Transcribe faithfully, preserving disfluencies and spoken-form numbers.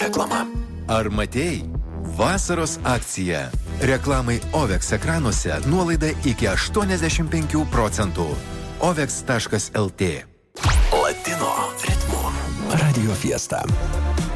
Reklama. Ar matei? Vasaros akcija. Reklamai Ovex ekranuose nuolaida iki aštuoniasdešimt penkių procentų. ovex taškas lt. Latino ritmu. Radio Fiesta.